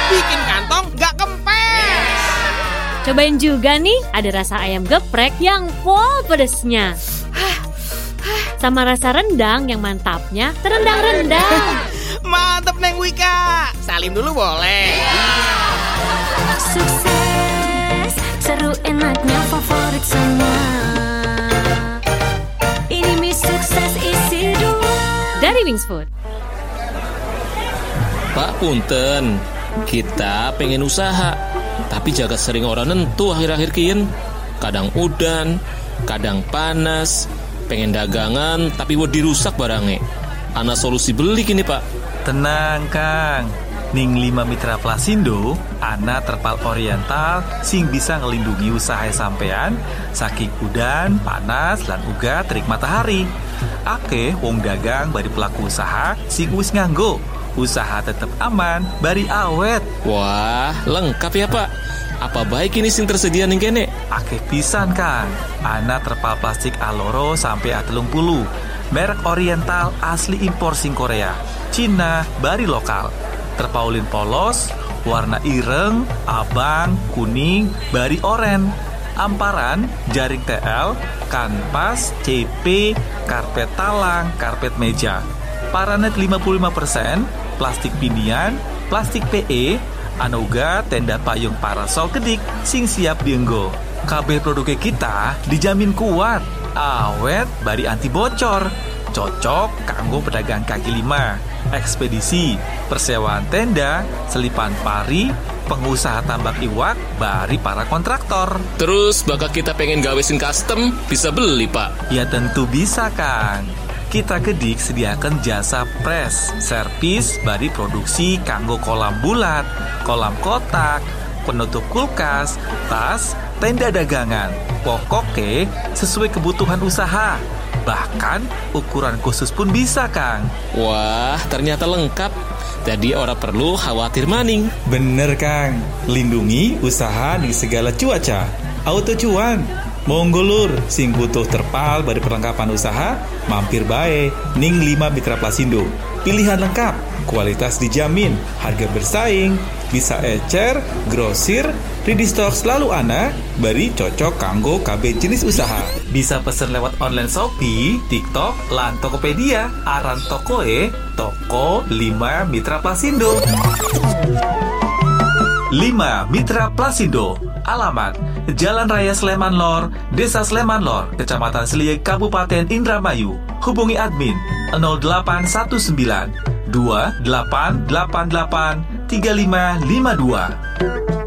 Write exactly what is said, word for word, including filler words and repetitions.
bikin kantong gak kempes. Cobain juga nih, ada rasa ayam geprek yang full pedesnya. Sama rasa rendang yang mantapnya terendang-rendang. Mantep Neng Wika. Salim dulu boleh? Sukses, seru enaknya favorit semua. Ini mie sukses isi dua. Dari Wings Food. Pak punten, kita pengen usaha, tapi jaga sering orang nentu akhir-akhir kian. Kadang udan, kadang panas. Pengen dagangan tapi wedi rusak barangnya. Ana solusi beli kini Pak. Tenang Kang, ning lima Mitra Plasindo, ana terpal oriental sing bisa ngelindungi usaha sampean saking udan, panas, lan uga terik matahari. Ake wong dagang bari pelaku usaha sing wis nganggo usaha tetep aman, bari awet. Wah, lengkap ya Pak. Apa baik ini sing tersedia ning kene? Akeh pisan Kang. Ana terpal plastik Aloro sampai A telung puluh. Merek oriental asli impor sing Korea. Cina bari lokal. Terpaulin polos, warna ireng, abang, kuning, bari oren. Amparan, jaring T L, kanvas, C P, karpet talang, karpet meja. Paranet lima puluh lima persen, plastik pinian, plastik P E, anuga tenda payung parasol kedik sing siap dienggo. Kabeh produknya kita dijamin kuat, awet, bari anti bocor. Cocok kanggo pedagang kaki lima, ekspedisi, persewaan tenda, selipan pari, pengusaha tambak iwak, bari para kontraktor. Terus bakal kita pengen gawe sing custom, bisa beli Pak? Ya tentu bisa Kang. Kita kedik sediakan jasa press, servis, bari produksi kanggo kolam bulat, kolam kotak, penutup kulkas, tas, tenda dagangan. Pokoknya sesuai kebutuhan usaha. Bahkan ukuran khusus pun bisa Kang. Wah, ternyata lengkap. Jadi orang perlu khawatir maning. Bener Kang, lindungi usaha di segala cuaca. Auto cuan. Monggo lur, sing butuh terpal bari perlengkapan usaha, mampir bae ning lima Mitra Plasindo. Pilihan lengkap, kualitas dijamin, harga bersaing, bisa ecer, grosir, ready stock selalu ana, bari cocok kanggo K B jenis usaha. Bisa pesen lewat online Shopee, TikTok, lan Tokopedia. Aran tokoe, Toko lima Mitra Plasindo. lima Mitra Plasindo. Alamat Jalan Raya Sleman Lor, Desa Sleman Lor, Kecamatan Seliek, Kabupaten Indramayu. Hubungi admin nol delapan satu sembilan dua delapan delapan delapan tiga lima lima dua.